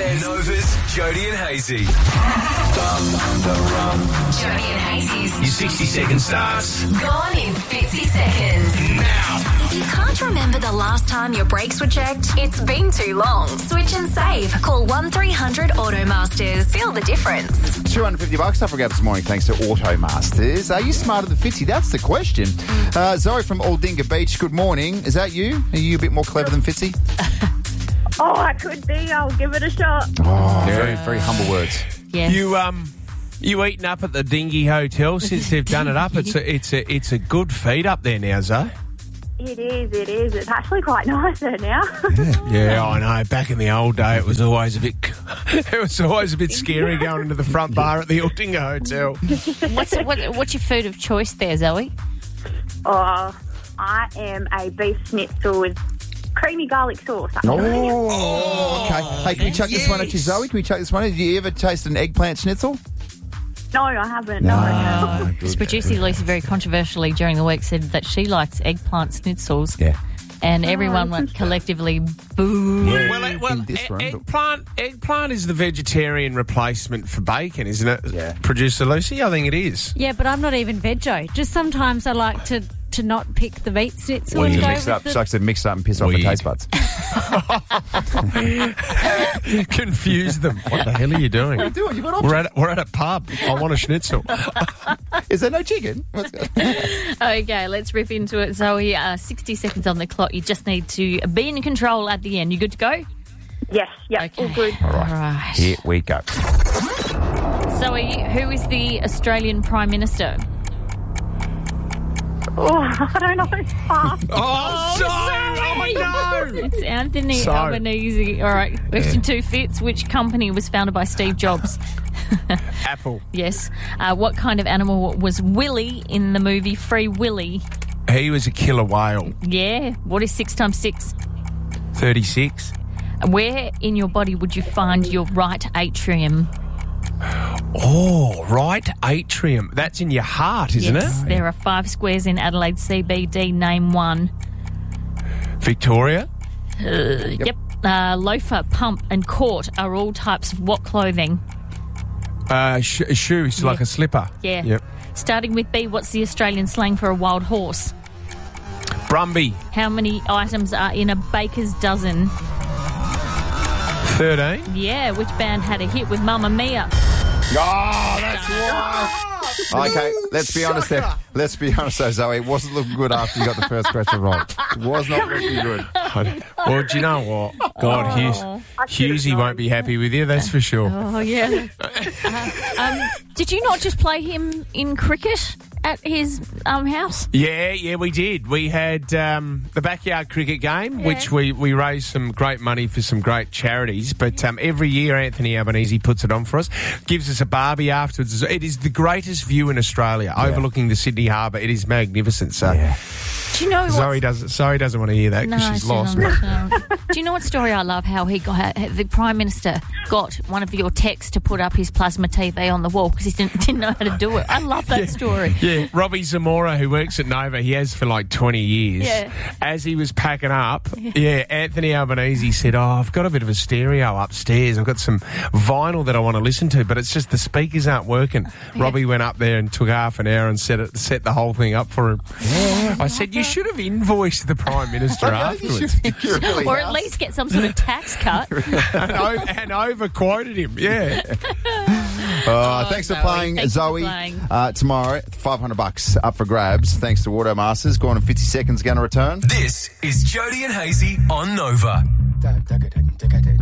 Yes. Nova's Jody and Hazy. Jody and Hazy's Your 60-second starts gone in 50 seconds. now. If you can't remember the last time your brakes were checked, it's been too long. Switch and save. Call 1300 Automasters. Feel the difference. $250 up for grabs this morning thanks to Automasters. Are you smarter than Fitzy? That's the question. Zoe from Aldinga Beach, good morning. Is that you? Are you a bit more clever than Fitzy? Oh, I could be. I'll give it a shot. Oh, very, very humble words. Yes. You eating up at the Dingy Hotel since they've done it up? It's a good feed up there now, Zoe. It is. It's actually quite nice there now. Yeah, I know. Back in the old day, it was always a bit scary going into the front bar at the Aldinga Hotel. What's your food of choice there, Zoe? Oh, I am a beef schnitzel with creamy garlic sauce. Oh, okay. Hey, can we chuck this one at you, Zoe? Can we chuck this one at you? Have you ever tasted an eggplant schnitzel? No, I haven't. No. This producer Lisa very controversially during the week said that she likes eggplant schnitzels. Yeah. And everyone went collectively boo. Well, eggplant is the vegetarian replacement for bacon, isn't it? Yeah. Producer Lucy, I think it is. Yeah, but I'm not even veggie. Just sometimes I like to not pick the meat schnitzel and You go mix it with up. the... She likes to mix it up and piss off the taste buds. Confuse them. What the hell are you doing? What are you doing? You've got options. We're at a pub. I want a schnitzel. Is there no chicken? Okay, let's rip into it, Zoe. 60 seconds on the clock. You just need to be in control at the end. You good to go? Yes, yeah, Okay. all good. All right. Right. Here we go. Zoe, who is the Australian Prime Minister? Oh, I don't know. Pass. Oh, sorry! Oh, no! It's Anthony Sorry. Albanese. All right, question 2 fits. Which company was founded by Steve Jobs? Apple. Yes. What kind of animal was Willy in the movie Free Willy? He was a killer whale. Yeah. What is 6 times 6? 36. Where in your body would you find your right atrium? Oh, right atrium. That's in your heart, isn't Yes. it? There are 5 squares in Adelaide CBD. Name one. Victoria. Yep. Loafer, pump, and court are all types of what clothing? Shoes, like a slipper. Yeah. Yep. Starting with B, what's the Australian slang for a wild horse? Brumby. How many items are in a baker's dozen? 13. Yeah. Which band had a hit with Mamma Mia? Oh, that's right. Okay, let's be honest there. Let's be honest though, Zoe. It wasn't looking good after you got the first question wrong. It was not looking good. Well, do you know what? God, Hughesy won't be happy with you, that's for sure. Oh, yeah. Did you not just play him in cricket at his house? Yeah, we did. We had the backyard cricket game, which we raised some great money for some great charities. But every year, Anthony Albanese puts it on for us, gives us a barbie afterwards. It is the greatest view in Australia, overlooking the Sydney Harbour. It is magnificent. So Do you know what? Zoe doesn't want to hear that because she's lost. Do you know what story I love? How he got the Prime Minister got one of your techs to put up his plasma TV on the wall because he didn't know how to do it. I love that story. Yeah, Robbie Zamora, who works at Nova, he has for like 20 years. Yeah. As he was packing up, Anthony Albanese said, I've got a bit of a stereo upstairs. I've got some vinyl that I want to listen to, but it's just the speakers aren't working. Yeah. Robbie went up there and took half an hour and set the whole thing up for him. I said, you should have invoiced the Prime Minister afterwards. Or at least get some sort of tax cut. and over-quoted him, yeah. Thanks for Zoe. playing, Thanks for Zoe. playing. Tomorrow, $500 up for grabs. Thanks to Automasters. Gone in 50 seconds, going to return. This is Jody and Hazy on Nova.